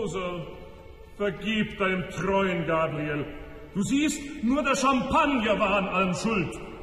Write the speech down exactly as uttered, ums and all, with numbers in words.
Moser, vergib deinem treuen Gabriel. Du siehst, nur der Champagner war an allem schuld.